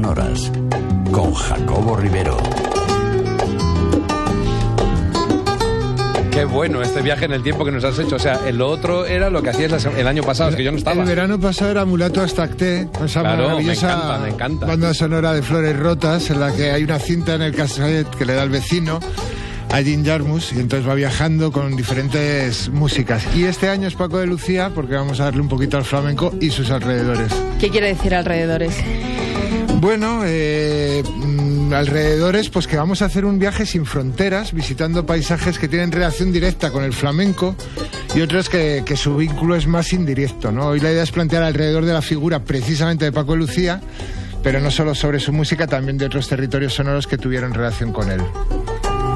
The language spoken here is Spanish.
sonoras con Jacobo Rivero. Qué bueno este viaje en el tiempo que nos has hecho. O sea, lo otro era lo que hacías el año pasado, es que yo no estaba. El verano pasado era Mulato Abstracté, con esa maravillosa me encanta. banda sonora de Flores Rotas, en la que hay una cinta en el cassette que le da el vecino a Jim Jarmusch, y entonces va viajando con diferentes músicas. Y este año es Paco de Lucía, porque vamos a darle un poquito al flamenco y sus alrededores. ¿Qué quiere decir alrededores? Bueno, alrededores, pues que vamos a hacer un viaje sin fronteras, visitando paisajes que tienen relación directa con el flamenco y otros que su vínculo es más indirecto, ¿no? Hoy la idea es plantear alrededor de la figura precisamente de Paco de Lucía, pero no solo sobre su música, también de otros territorios sonoros que tuvieron relación con él.